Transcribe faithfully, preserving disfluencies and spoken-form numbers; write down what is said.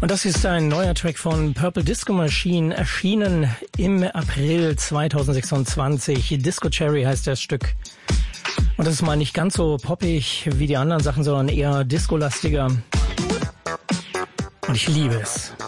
Und das ist ein neuer Track von Purple Disco Machine, erschienen im April zweitausendsechsundzwanzig. Disco Cherry heißt das Stück. Und das ist mal nicht ganz so poppig wie die anderen Sachen, sondern eher discolastiger. Und ich liebe es.